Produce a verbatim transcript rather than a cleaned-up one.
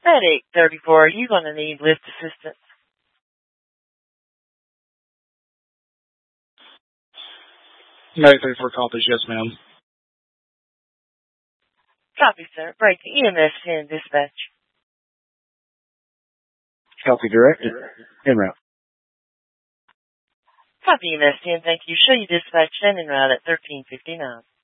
At eight thirty-four, are you going to need lift assistance? eight thirty-four copies, yes, ma'am. Copy, sir. Break the E M S ten dispatch. Copy direct. En route. Copy E M S ten, thank you. Show you dispatch standing route at thirteen fifty-nine.